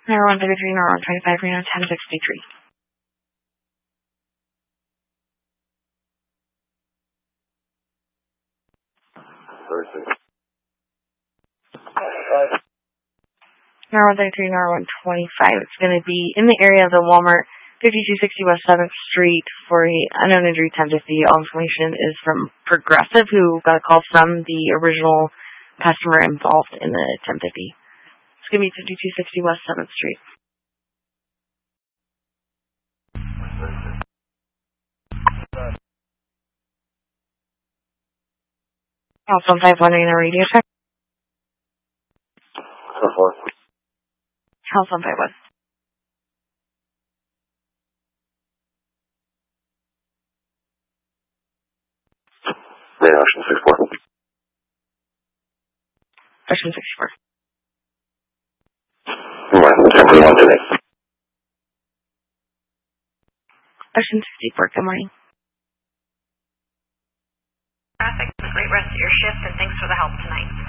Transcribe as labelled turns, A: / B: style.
A: Number 133, number 125, Reno 1063. Number 133, number 125. It's going to be in the area of the Walmart, 5260 West 7th Street for a unknown injury 1050. All information is from Progressive, who got a call from the original customer involved in the 1050. It's going to be 5260 West 7th Street. House 151 in a radio check. House 151.
B: Yeah, Ocean 64.
A: Ocean 64.
B: Good morning, today.
A: Ocean 64, good morning.
C: Traffic, have a great rest of your shift, and thanks for the help tonight.